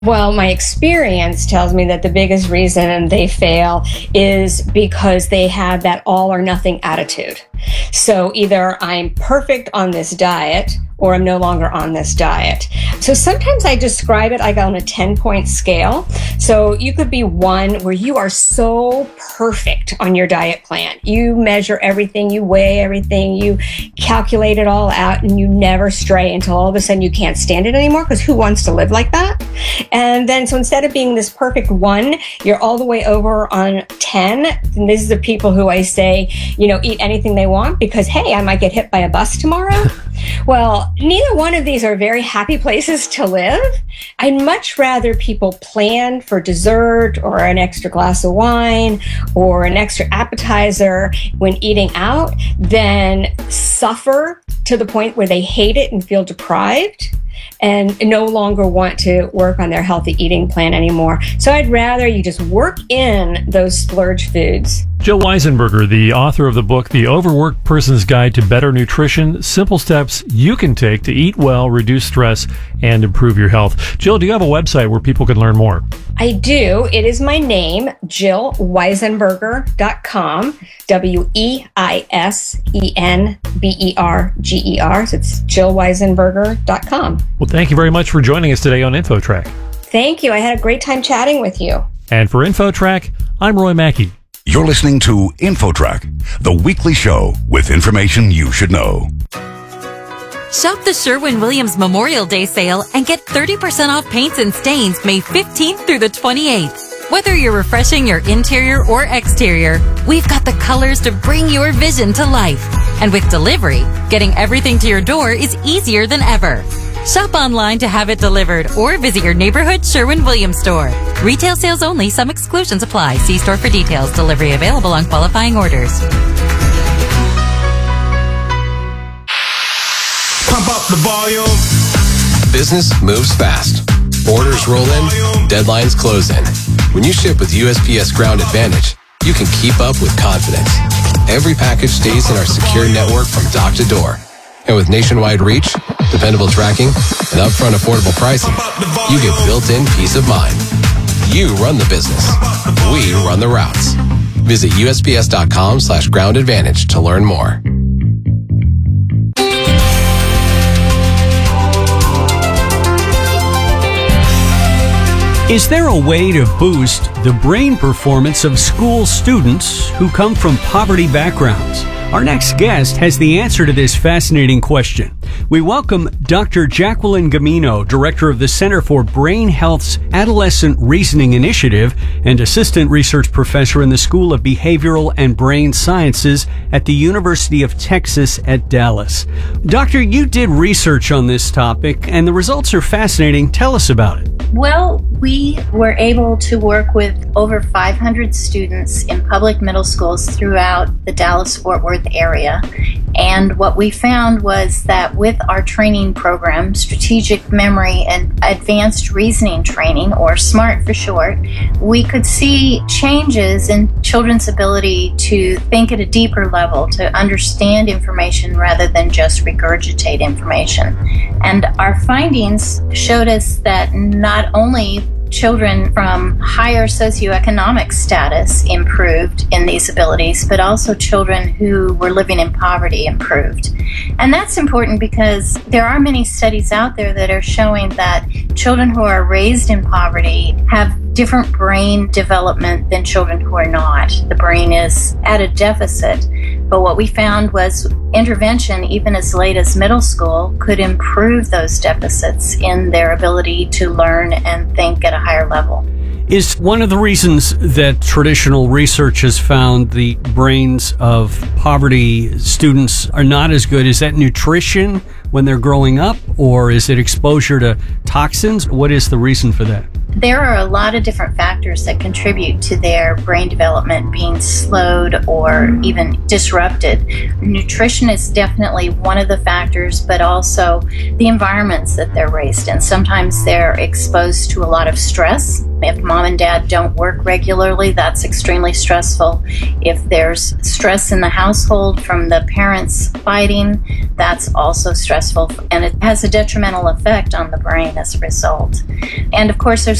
Well, my experience tells me that the biggest reason they fail is because they have that all or nothing attitude. So either I'm perfect on this diet or I'm no longer on this diet. So sometimes I describe it like on a 10-point scale. So you could be one where you are so perfect on your diet plan. You measure everything, you weigh everything, you calculate it all out, and you never stray until all of a sudden you can't stand it anymore, because who wants to live like that? And then, so instead of being this perfect 1, you're all the way over on 10. And these are the people who I say, eat anything they want because, hey, I might get hit by a bus tomorrow. Well, neither one of these are very happy places to live. I'd much rather people plan for dessert or an extra glass of wine or an extra appetizer when eating out than suffer to the point where they hate it and feel deprived and no longer want to work on their healthy eating plan anymore. So I'd rather you just work in those splurge foods. Jill Weisenberger, the author of the book, The Overworked Person's Guide to Better Nutrition, Simple Steps You Can Take to Eat Well, Reduce Stress, and Improve Your Health. Jill, do you have a website where people can learn more? I do. It is my name, JillWeisenberger.com, WEISENBERGER. So it's JillWeisenberger.com. Well, thank you very much for joining us today on InfoTrack. Thank you. I had a great time chatting with you. And for InfoTrack, I'm Roy Mackey. You're listening to InfoTrack, the weekly show with information you should know. Shop the Sherwin-Williams Memorial Day sale and get 30% off paints and stains May 15th through the 28th. Whether you're refreshing your interior or exterior, we've got the colors to bring your vision to life. And with delivery, getting everything to your door is easier than ever. Shop online to have it delivered or visit your neighborhood Sherwin-Williams store. Retail sales only. Some exclusions apply. See store for details. Delivery available on qualifying orders. Pump up the volume. Business moves fast. Orders roll in. Deadlines close in. When you ship with USPS Ground Advantage, you can keep up with confidence. Every package stays in our secure network from dock to door. And with nationwide reach, dependable tracking, and upfront affordable pricing, you get built-in peace of mind. You run the business. We run the routes. Visit USPS.com/Ground Advantage to learn more. Is there a way to boost the brain performance of school students who come from poverty backgrounds? Our next guest has the answer to this fascinating question. We welcome Dr. Jacqueline Gamino, Director of the Center for Brain Health's Adolescent Reasoning Initiative and Assistant Research Professor in the School of Behavioral and Brain Sciences at the University of Texas at Dallas. Doctor, you did research on this topic, and the results are fascinating. Tell us about it. Well, we were able to work with over 500 students in public middle schools throughout the Dallas-Fort Worth area. And what we found was that with our training program, Strategic Memory and Advanced Reasoning Training, or SMART for short, we could see changes in children's ability to think at a deeper level, to understand information rather than just regurgitate information. And our findings showed us that not only children from higher socioeconomic status improved in these abilities, but also children who were living in poverty improved. And that's important because there are many studies out there that are showing that children who are raised in poverty have different brain development than children who are not. The brain is at a deficit. But what we found was intervention, even as late as middle school, could improve those deficits in their ability to learn and think at a higher level. Is one of the reasons that traditional research has found the brains of poverty students are not as good, is that nutrition when they're growing up, or is it exposure to toxins? What is the reason for that? There are a lot of different factors that contribute to their brain development being slowed or even disrupted. Nutrition is definitely one of the factors, but also the environments that they're raised in. Sometimes they're exposed to a lot of stress. If mom and dad don't work regularly, that's extremely stressful. If there's stress in the household from the parents fighting, that's also stressful, and it has a detrimental effect on the brain as a result. And of course, there's